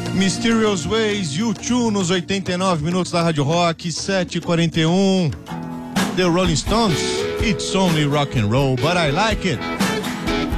Mysterious Ways, U2 nos 89 minutos da Rádio Rock, 7h41. The Rolling Stones, It's Only Rock and Roll, But I Like It.